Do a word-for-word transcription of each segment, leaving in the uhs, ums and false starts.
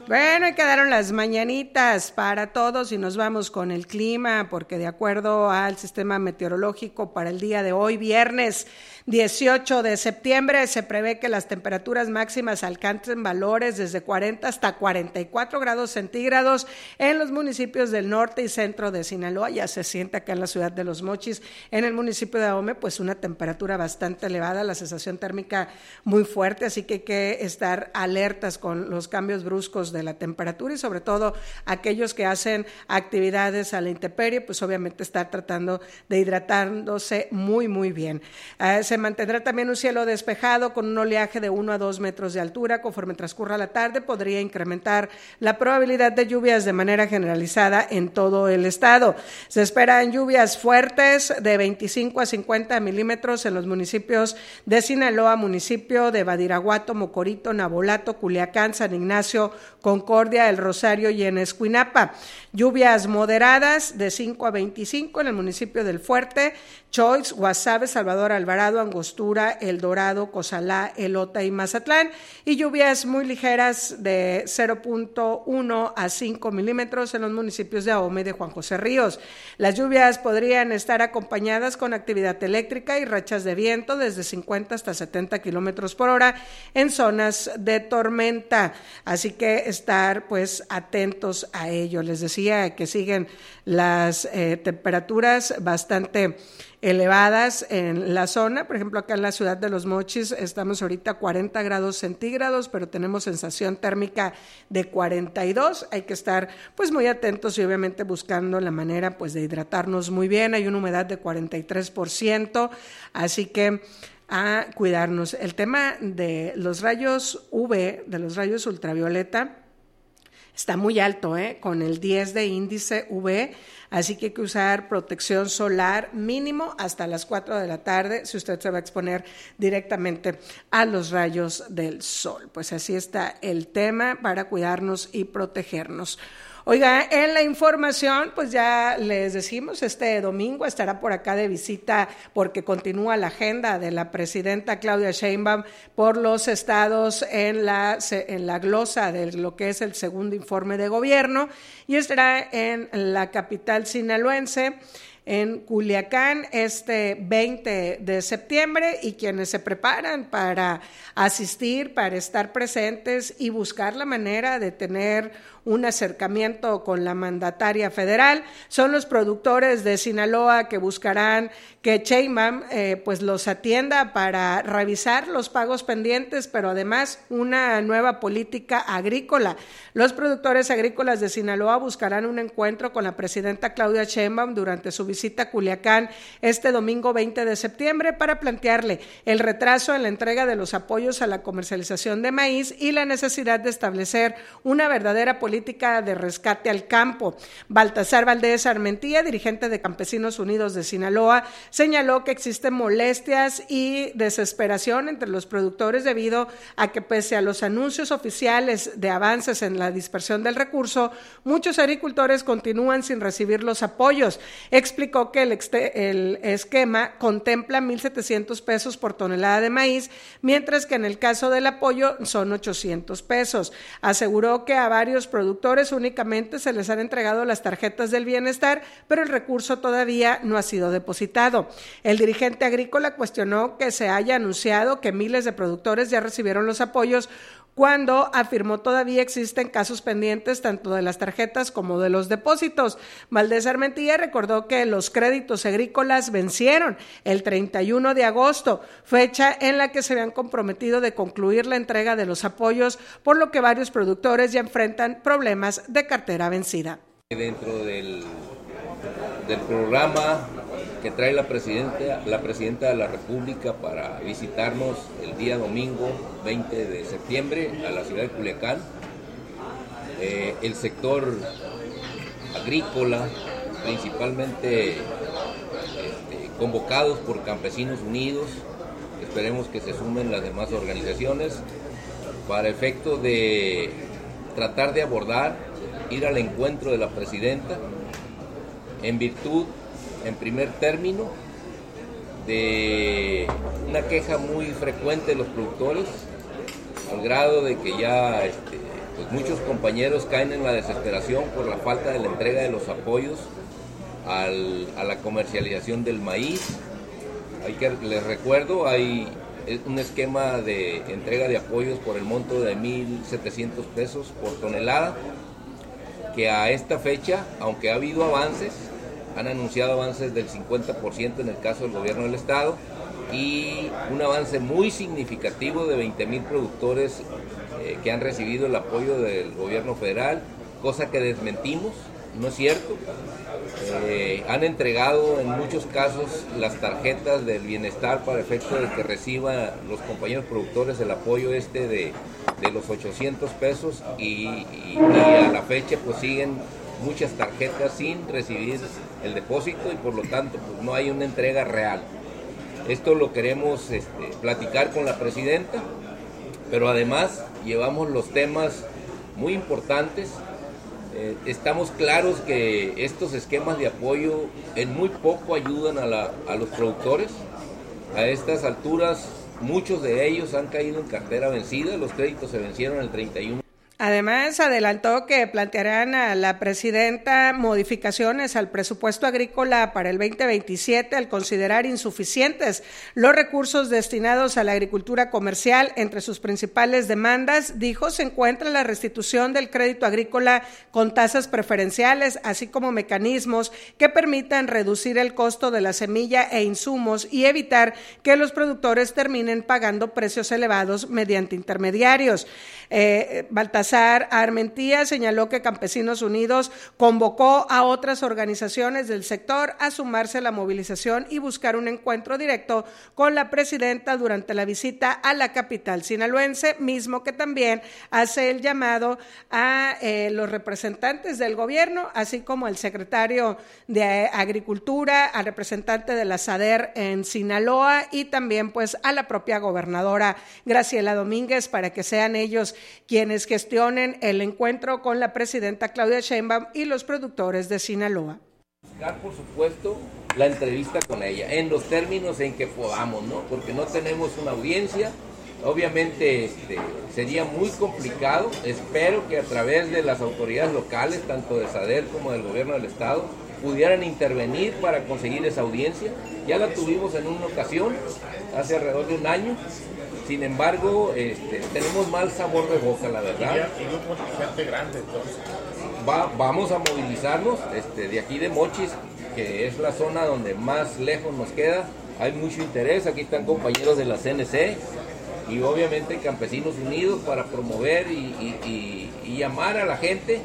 Bueno, y quedaron las mañanitas para todos y nos vamos con el clima, porque de acuerdo al sistema meteorológico para el día de hoy, viernes dieciocho de septiembre, se prevé que las temperaturas máximas alcancen valores desde cuarenta hasta cuarenta y cuatro grados centígrados en los municipios del norte y centro de Sinaloa. Ya se siente acá en la ciudad de Los Mochis, en el municipio de Ahome, pues una temperatura bastante elevada, la sensación térmica muy fuerte, así que hay que estar alertas con los cambios bruscos de la temperatura y sobre todo aquellos que hacen actividades a la intemperie, pues obviamente estar tratando de hidratándose muy muy bien. Eh, se mantendrá también un cielo despejado con un oleaje de uno a dos metros de altura. Conforme transcurra la tarde podría incrementar la probabilidad de lluvias de manera generalizada en todo el estado. Se esperan lluvias fuertes de veinticinco a cincuenta milímetros en los municipios de Sinaloa, municipio de Badiraguato, Mocorito, Nabolato, Culiacán, San Ignacio, Concordia, El Rosario y en Escuinapa. Lluvias moderadas de cinco a veinticinco en el municipio del Fuerte, Choix, Guasave, Salvador Alvarado, Angostura, El Dorado, Cozalá, Elota y Mazatlán, y lluvias muy ligeras de cero punto uno a cinco milímetros en los municipios de Ahome y de Juan José Ríos. Las lluvias podrían estar acompañadas con actividad eléctrica y rachas de viento desde cincuenta hasta setenta kilómetros por hora en zonas de tormenta, así que estar pues atentos a ello. Les decía que siguen las eh, temperaturas bastante elevadas en la zona. Por ejemplo, acá en la ciudad de Los Mochis estamos ahorita a cuarenta grados centígrados, pero tenemos sensación térmica de cuarenta y dos. Hay que estar pues muy atentos y obviamente buscando la manera pues de hidratarnos muy bien. Hay una humedad de cuarenta y tres por ciento, así que a cuidarnos. El tema de los rayos U V, de los rayos ultravioleta, está muy alto, ¿eh? Con el diez de índice U V, así que hay que usar protección solar mínimo hasta las cuatro de la tarde si usted se va a exponer directamente a los rayos del sol. Pues así está el tema para cuidarnos y protegernos. Oiga, en la información, pues ya les decimos, este domingo estará por acá de visita porque continúa la agenda de la presidenta Claudia Sheinbaum por los estados en la, en la glosa de lo que es el segundo informe de gobierno, y estará en la capital sinaloense, en Culiacán, este veinte de septiembre, y quienes se preparan para asistir, para estar presentes y buscar la manera de tener un acercamiento con la mandataria federal son los productores de Sinaloa, que buscarán que Sheinbaum eh, pues los atienda para revisar los pagos pendientes, pero además una nueva política agrícola. Los productores agrícolas de Sinaloa buscarán un encuentro con la presidenta Claudia Sheinbaum durante su visita a Culiacán este domingo veinte de septiembre para plantearle el retraso en la entrega de los apoyos a la comercialización de maíz y la necesidad de establecer una verdadera política de rescate al campo. Baltasar Valdés Armentía, dirigente de Campesinos Unidos de Sinaloa, señaló que existen molestias y desesperación entre los productores debido a que, pese a los anuncios oficiales de avances en la dispersión del recurso, muchos agricultores continúan sin recibir los apoyos. Explicó que el, el esquema contempla mil setecientos pesos por tonelada de maíz, mientras que en el caso del apoyo son ochocientos pesos. Aseguró que a varios productores únicamente se les han entregado las tarjetas del bienestar, pero el recurso todavía no ha sido depositado. El dirigente agrícola cuestionó que se haya anunciado que miles de productores ya recibieron los apoyos, cuando afirmó todavía existen casos pendientes tanto de las tarjetas como de los depósitos. Valdés Armentía recordó que los créditos agrícolas vencieron el treinta y uno de agosto, fecha en la que se habían comprometido de concluir la entrega de los apoyos, por lo que varios productores ya enfrentan problemas de cartera vencida. Dentro del, del programa que trae la presidenta, la presidenta de la República para visitarnos el día domingo veinte de septiembre a la ciudad de Culiacán, eh, el sector agrícola, principalmente este, convocados por Campesinos Unidos, esperemos que se sumen las demás organizaciones, para efecto de tratar de abordar, ir al encuentro de la presidenta, en virtud, en primer término, de una queja muy frecuente de los productores, al grado de que ya este, pues muchos compañeros caen en la desesperación por la falta de la entrega de los apoyos al, a la comercialización del maíz. Hay que, les recuerdo, hay un esquema de entrega de apoyos por el monto de mil setecientos pesos por tonelada, que a esta fecha, aunque ha habido avances, han anunciado avances del cincuenta por ciento en el caso del gobierno del estado y un avance muy significativo de veinte mil productores eh, que han recibido el apoyo del gobierno federal, cosa que desmentimos, no es cierto. Eh, han entregado en muchos casos las tarjetas del bienestar para efecto de que reciban los compañeros productores el apoyo este de, de los ochocientos pesos y, y, y a la fecha pues siguen muchas tarjetas sin recibir el depósito y por lo tanto pues no hay una entrega real. Esto lo queremos este, platicar con la presidenta, pero además llevamos los temas muy importantes. Eh, estamos claros que estos esquemas de apoyo en muy poco ayudan a, la, a los productores. A estas alturas muchos de ellos han caído en cartera vencida, los créditos se vencieron el treinta y uno. Además, adelantó que plantearán a la presidenta modificaciones al presupuesto agrícola para el veinte veintisiete al considerar insuficientes los recursos destinados a la agricultura comercial. Entre sus principales demandas, dijo, se encuentra la restitución del crédito agrícola con tasas preferenciales, así como mecanismos que permitan reducir el costo de la semilla e insumos y evitar que los productores terminen pagando precios elevados mediante intermediarios. Eh, Baltasar Armentía señaló que Campesinos Unidos convocó a otras organizaciones del sector a sumarse a la movilización y buscar un encuentro directo con la presidenta durante la visita a la capital sinaloense, mismo que también hace el llamado a eh, los representantes del gobierno, así como el secretario de Agricultura, al representante de la SADER en Sinaloa y también pues a la propia gobernadora Graciela Domínguez para que sean ellos quienes gestionen el encuentro con la presidenta Claudia Sheinbaum y los productores de Sinaloa. Buscar, por supuesto, la entrevista con ella, en los términos en que podamos, ¿no? Porque no tenemos una audiencia, obviamente este, sería muy complicado. Espero que a través de las autoridades locales, tanto de SADER como del gobierno del estado, pudieran intervenir para conseguir esa audiencia. Ya la tuvimos en una ocasión, hace alrededor de un año. Sin embargo, este, tenemos mal sabor de boca, la verdad. Y un contingente grande, entonces. Va, vamos a movilizarnos este, de aquí de Mochis, que es la zona donde más lejos nos queda. Hay mucho interés, aquí están compañeros de la C N C y obviamente Campesinos Unidos para promover y, y, y, y llamar a la gente,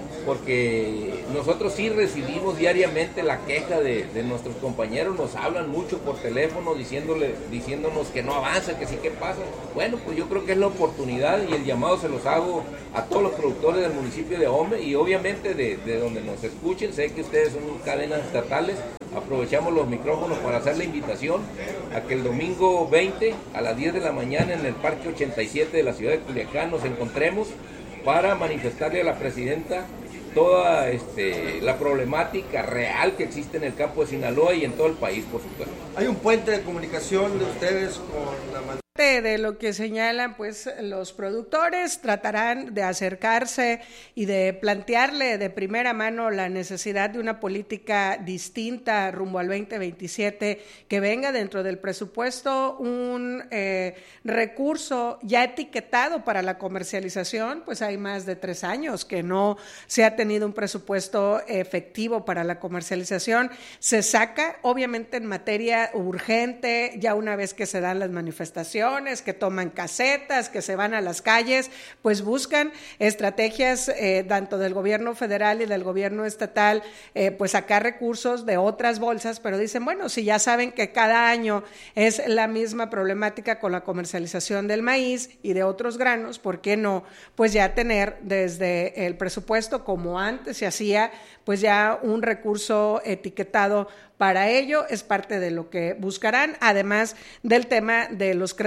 porque nosotros sí recibimos diariamente la queja de, de nuestros compañeros, nos hablan mucho por teléfono diciéndole, diciéndonos que no avanza, que sí, que pasa. Bueno, pues yo creo que es la oportunidad y el llamado se los hago a todos los productores del municipio de Ahome y obviamente de, de donde nos escuchen. Sé que ustedes son cadenas estatales, aprovechamos los micrófonos para hacer la invitación a que el domingo veinte a las diez de la mañana en el Parque ochenta y siete de la ciudad de Culiacán nos encontremos para manifestarle a la presidenta toda este, la problemática real que existe en el campo de Sinaloa y en todo el país, por supuesto. ¿Hay un puente de comunicación de ustedes con la... De lo que señalan pues los productores, tratarán de acercarse y de plantearle de primera mano la necesidad de una política distinta rumbo al veinte veintisiete, que venga dentro del presupuesto un eh, recurso ya etiquetado para la comercialización. Pues hay más de tres años que no se ha tenido un presupuesto efectivo para la comercialización. Se saca obviamente en materia urgente, ya una vez que se dan las manifestaciones, que toman casetas, que se van a las calles, pues buscan estrategias eh, tanto del gobierno federal y del gobierno estatal, eh, pues sacar recursos de otras bolsas, pero dicen, bueno, si ya saben que cada año es la misma problemática con la comercialización del maíz y de otros granos, ¿por qué no? Pues ya tener desde el presupuesto, como antes se hacía, pues ya un recurso etiquetado para ello. Es parte de lo que buscarán, además del tema de los créditos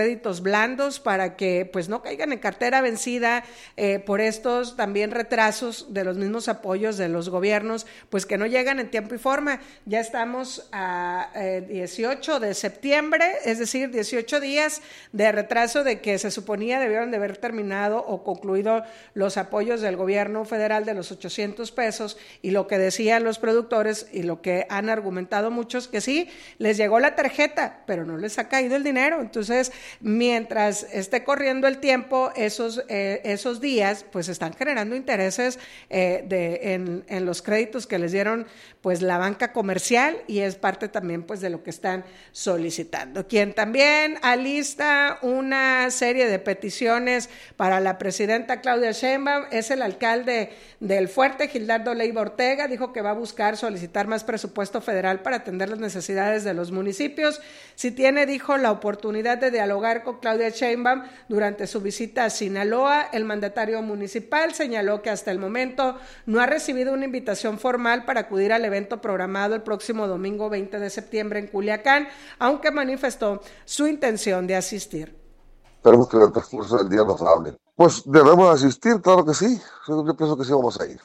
créditos blandos para que pues no caigan en cartera vencida eh, por estos también retrasos de los mismos apoyos de los gobiernos, pues que no llegan en tiempo y forma. Ya estamos a eh, dieciocho de septiembre, es decir, dieciocho días de retraso de que se suponía debieron de haber terminado o concluido los apoyos del gobierno federal de los ochocientos pesos, y lo que decían los productores y lo que han argumentado muchos, que sí, les llegó la tarjeta, pero no les ha caído el dinero. Entonces, mientras esté corriendo el tiempo, esos, eh, esos días, pues están generando intereses eh, de, en, en los créditos que les dieron pues la banca comercial, y es parte también pues de lo que están solicitando. Quien también alista una serie de peticiones para la presidenta Claudia Sheinbaum es el alcalde del Fuerte, Gildardo Leiva Ortega. Dijo que va a buscar solicitar más presupuesto federal para atender las necesidades de los municipios. Si tiene, dijo, la oportunidad de dialogar con Claudia Sheinbaum durante su visita a Sinaloa, el mandatario municipal señaló que hasta el momento no ha recibido una invitación formal para acudir al evento programado el próximo domingo veinte de septiembre en Culiacán, aunque manifestó su intención de asistir. Esperemos que en el transcurso del día nos hablen. Pues debemos asistir, claro que sí. Yo pienso que sí vamos a ir.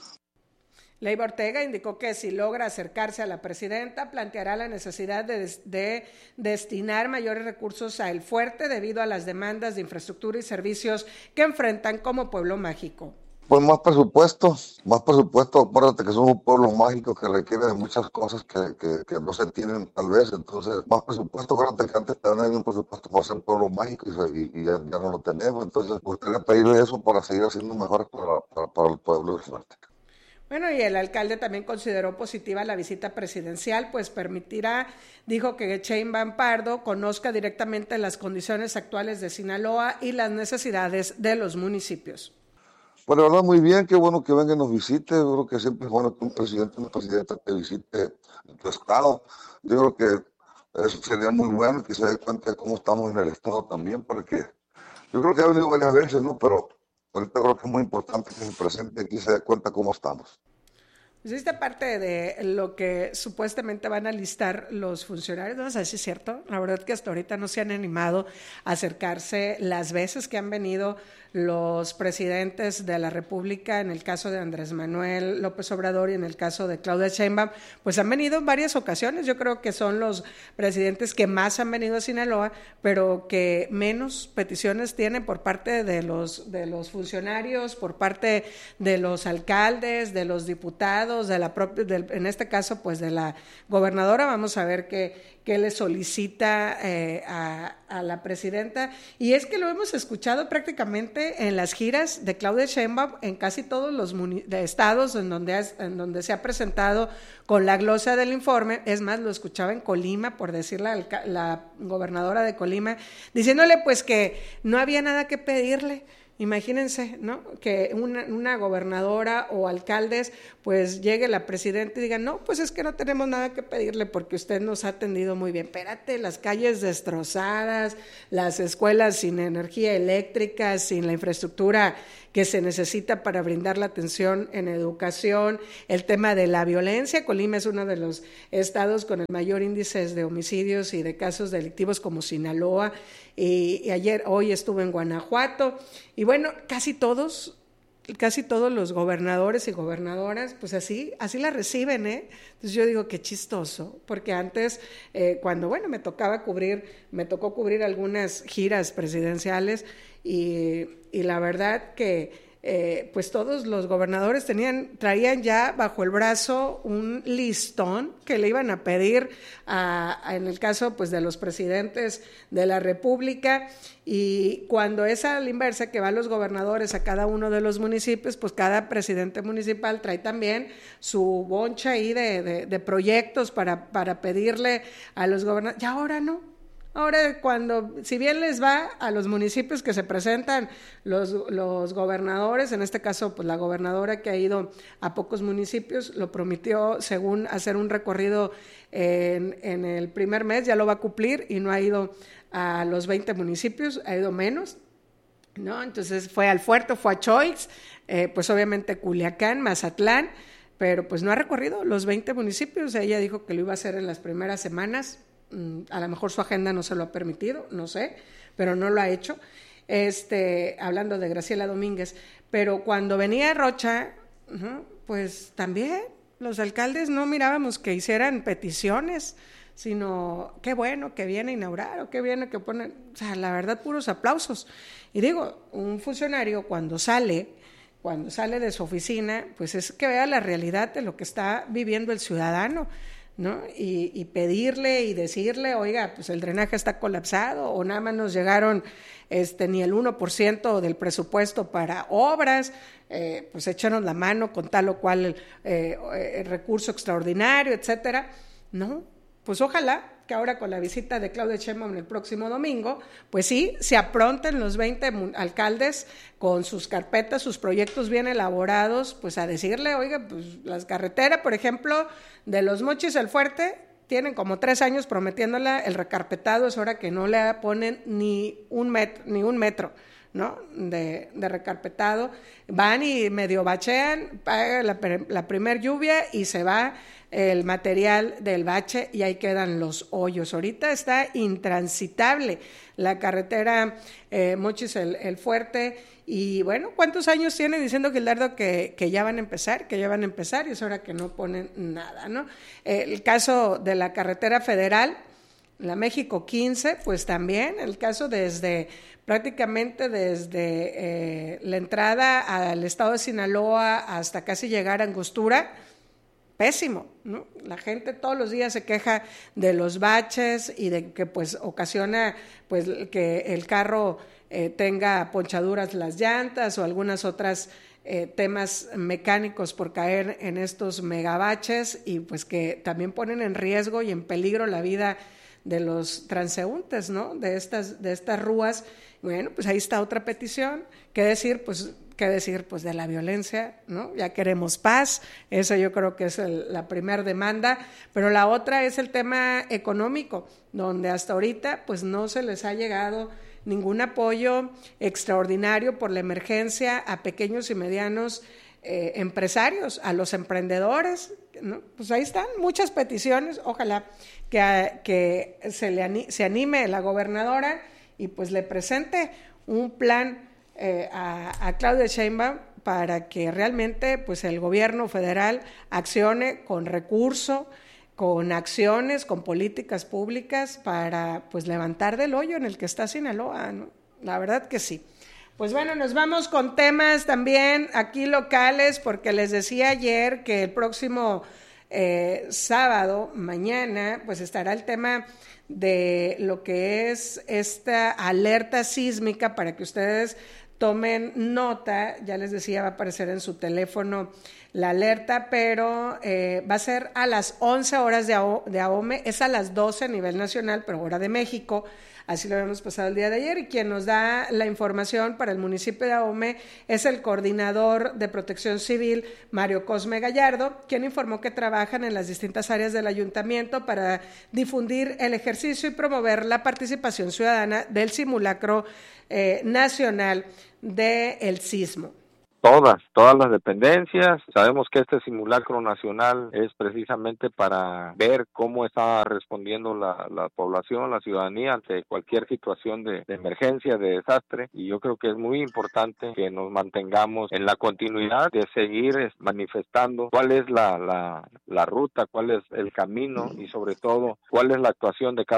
Leiva Ortega indicó que si logra acercarse a la presidenta, planteará la necesidad de, de destinar mayores recursos a El Fuerte debido a las demandas de infraestructura y servicios que enfrentan como pueblo mágico. Pues más presupuesto, más presupuesto. Acuérdate que somos un pueblo mágico que requiere de muchas cosas que, que, que no se tienen tal vez. Entonces, más presupuesto. Acuérdate que antes tenían un presupuesto para ser un pueblo mágico y, y ya, ya no lo tenemos. Entonces, me gustaría pedirle eso para seguir haciendo mejor para, para, para el pueblo de Fuerte. Bueno, y el alcalde también consideró positiva la visita presidencial, pues permitirá, dijo, que Sheinbaum Pardo conozca directamente las condiciones actuales de Sinaloa y las necesidades de los municipios. Pues la verdad, muy bien, qué bueno que venga y nos visite. Yo creo que siempre es bueno que un presidente, una presidenta te visite en tu estado. Yo creo que eso sería muy bueno que se dé cuenta de cómo estamos en el estado también, porque yo creo que ha venido varias veces, ¿no? Pero ahorita creo que es muy importante que se presente aquí y se dé cuenta cómo estamos. Pues esta parte de lo que supuestamente van a listar los funcionarios, no sé si es cierto, la verdad que hasta ahorita no se han animado a acercarse las veces que han venido los presidentes de la República, en el caso de Andrés Manuel López Obrador y en el caso de Claudia Sheinbaum, pues han venido en varias ocasiones. Yo creo que son los presidentes que más han venido a Sinaloa, pero que menos peticiones tienen por parte de los, de los funcionarios, por parte de los alcaldes, de los diputados, de la propia, del, en este caso pues de la gobernadora. Vamos a ver qué, qué le solicita eh, a, a la presidenta, y es que lo hemos escuchado prácticamente en las giras de Claudia Sheinbaum en casi todos los muni- de estados en donde, has, en donde se ha presentado con la glosa del informe. Es más, lo escuchaba en Colima, por decir la, la gobernadora de Colima, diciéndole pues que no había nada que pedirle. Imagínense, ¿no? Que una, una gobernadora o alcaldes pues llegue la presidenta y diga, no, pues es que no tenemos nada que pedirle porque usted nos ha atendido muy bien. Espérate, las calles destrozadas, las escuelas sin energía eléctrica, sin la infraestructura que se necesita para brindar la atención en educación, el tema de la violencia. Colima es uno de los estados con el mayor índice de homicidios y de casos delictivos, como Sinaloa, y, y ayer, hoy estuve en Guanajuato, y bueno, casi todos, casi todos los gobernadores y gobernadoras, pues así, así la reciben, ¿eh? Entonces yo digo, qué chistoso, porque antes, eh, cuando, bueno, me tocaba cubrir, me tocó cubrir algunas giras presidenciales, y, y la verdad que eh, pues todos los gobernadores tenían, traían ya bajo el brazo un listón que le iban a pedir a, a, en el caso pues de los presidentes de la República, y cuando es a la inversa, que van los gobernadores a cada uno de los municipios, pues cada presidente municipal trae también su boncha ahí de, de, de proyectos para, para pedirle a los gobernadores. Y ahora no. Ahora, cuando, si bien les va a los municipios que se presentan los, los gobernadores, en este caso, pues la gobernadora que ha ido a pocos municipios, lo prometió, según hacer un recorrido en, en el primer mes, ya lo va a cumplir, y no ha ido a los veinte municipios, ha ido menos, ¿no? Entonces fue al Fuerte, fue a Choix, eh, pues obviamente Culiacán, Mazatlán, pero pues no ha recorrido los veinte municipios. Ella dijo que lo iba a hacer en las primeras semanas. a lo mejor su agenda no se lo ha permitido, no sé, pero no lo ha hecho, este, hablando de Graciela Domínguez, pero cuando venía Rocha, uh-huh, pues también los alcaldes no mirábamos que hicieran peticiones, sino qué bueno que viene a inaugurar o qué viene que ponen, o sea, la verdad, puros aplausos. Y digo, un funcionario cuando sale, cuando sale de su oficina, pues es que vea la realidad de lo que está viviendo el ciudadano, ¿no? Y, y pedirle y decirle, oiga, pues el drenaje está colapsado, o nada más nos llegaron este, ni el uno por ciento del presupuesto para obras, eh, pues échanos la mano con tal o cual eh, eh, recurso extraordinario, etcétera. No, pues ojalá que ahora con la visita de Claudia Sheinbaum el próximo domingo, pues sí, se apronten los veinte alcaldes con sus carpetas, sus proyectos bien elaborados, pues a decirle, oiga, pues las carreteras, por ejemplo, de Los Mochis al Fuerte, tienen como tres años prometiéndola el recarpetado, es hora que no le ponen ni un metro, ni un metro, ¿no? De, de recarpetado, van y medio bachean, paga la, la primer lluvia y se va el material del bache y ahí quedan los hoyos. Ahorita está intransitable la carretera eh, Mochis el, el Fuerte, y bueno, ¿cuántos años tiene diciendo Gildardo que, que ya van a empezar, que ya van a empezar, y es hora que no ponen nada, ¿no? Eh, el caso de la carretera federal, la México quince, pues también, el caso desde prácticamente desde eh, la entrada al estado de Sinaloa hasta casi llegar a Angostura, pésimo, ¿no? La gente todos los días se queja de los baches y de que pues ocasiona pues que el carro eh, tenga ponchaduras las llantas o algunas otras eh, temas mecánicos por caer en estos megabaches, y pues que también ponen en riesgo y en peligro la vida de los transeúntes, ¿no? De estas, de estas rúas. Bueno, pues ahí está otra petición. ¿Qué decir? Pues qué decir pues de la violencia, ¿no? Ya queremos paz, esa yo creo que es el, la primera demanda, pero la otra es el tema económico, donde hasta ahorita pues no se les ha llegado ningún apoyo extraordinario por la emergencia a pequeños y medianos eh, empresarios, a los emprendedores, ¿no? Pues ahí están muchas peticiones, ojalá que, a, que se, le, se anime la gobernadora y pues le presente un plan Eh, a, a Claudia Sheinbaum para que realmente pues el gobierno federal accione con recurso, con acciones, con políticas públicas para pues levantar del hoyo en el que está Sinaloa, ¿no? La verdad que sí. Pues bueno, nos vamos con temas también aquí locales, porque les decía ayer que el próximo eh, sábado, mañana, pues estará el tema de lo que es esta alerta sísmica, para que ustedes tomen nota. Ya les decía, va a aparecer en su teléfono la alerta, pero eh, va a ser a las once horas de, de A O M E, es a las doce a nivel nacional, pero hora de México, así lo habíamos pasado el día de ayer, y quien nos da la información para el municipio de A O M E es el coordinador de Protección Civil, Mario Cosme Gallardo, quien informó que trabajan en las distintas áreas del ayuntamiento para difundir el ejercicio y promover la participación ciudadana del simulacro eh, nacional del sismo. Todas, todas las dependencias. Sabemos que este simulacro nacional es precisamente para ver cómo está respondiendo la, la población, la ciudadanía ante cualquier situación de, de emergencia, de desastre, y yo creo que es muy importante que nos mantengamos en la continuidad de seguir manifestando cuál es la, la, la ruta, cuál es el camino y sobre todo cuál es la actuación de cada